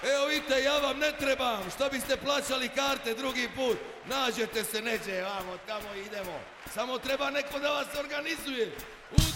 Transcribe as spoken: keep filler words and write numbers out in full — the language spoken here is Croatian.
Evo vidite, ja vam ne trebam, što biste plaćali karte drugi put, nađete se neđe, vamo, tamo idemo, samo treba neko da vas organizuje.